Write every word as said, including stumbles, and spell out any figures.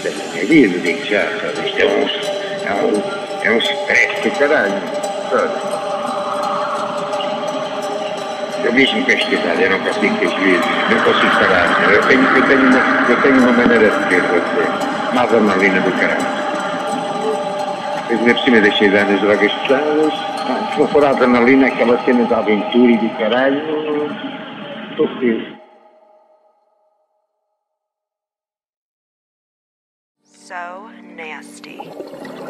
da minha vida, digo já, sabe? Isto é um, é um, é um stress do caralho, sabe? Eu mesmo pesquisar, eu não consigo ter juízo, não consigo parar. Eu tenho, eu tenho, uma, eu tenho uma maneira de ver, você, uma adrenalina do caralho. Eu ainda por cima deixei de dar nas drogas pesadas. Ah, se não for a adrenalina, aquela cena de aventura e do caralho, estou feliz. So nasty.